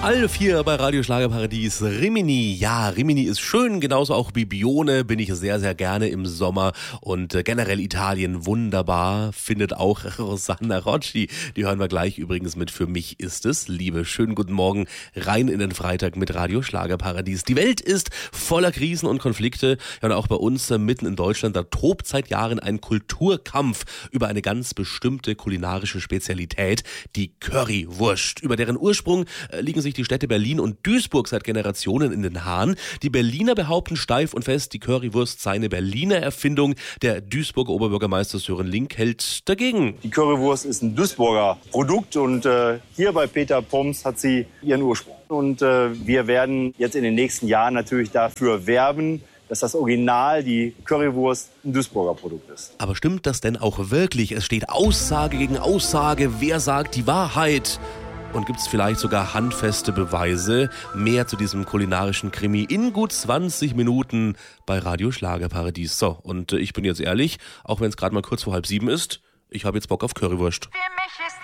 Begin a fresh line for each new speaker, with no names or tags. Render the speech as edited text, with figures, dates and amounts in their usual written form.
Alf hier bei Radio Schlagerparadies. Rimini, ja, Rimini ist schön, genauso auch Bibione bin ich sehr, sehr gerne im Sommer und generell Italien wunderbar, findet auch Rosanna Rocci. Die hören wir gleich übrigens mit Für mich ist es Liebe. Schönen guten Morgen rein in den Freitag mit Radio Schlagerparadies. Die Welt ist voller Krisen und Konflikte. Ja, und auch bei uns mitten in Deutschland, da tobt seit Jahren ein Kulturkampf über eine ganz bestimmte kulinarische Spezialität, die Currywurst. Über deren Ursprung liegen sich die Städte Berlin und Duisburg seit Generationen in den Haaren. Die Berliner behaupten steif und fest, die Currywurst sei eine Berliner Erfindung. Der Duisburger Oberbürgermeister Sören Link hält dagegen.
Die Currywurst ist ein Duisburger Produkt und hier bei Peter Poms hat sie ihren Ursprung. Und wir werden jetzt in den nächsten Jahren natürlich dafür werben, dass das Original, die Currywurst, ein Duisburger Produkt ist.
Aber stimmt das denn auch wirklich? Es steht Aussage gegen Aussage. Wer sagt die Wahrheit? Und gibt es vielleicht sogar handfeste Beweise? Mehr zu diesem kulinarischen Krimi in gut 20 Minuten bei Radio Schlagerparadies. So, und ich bin jetzt ehrlich, auch wenn es gerade mal kurz vor 6:30 ist, ich habe jetzt Bock auf Currywurst.